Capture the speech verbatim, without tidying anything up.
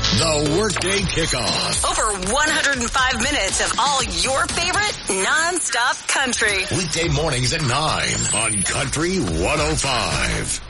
The Workday Kickoff. Over one hundred five minutes of all your favorite non-stop country. Weekday mornings at nine on Country one oh five.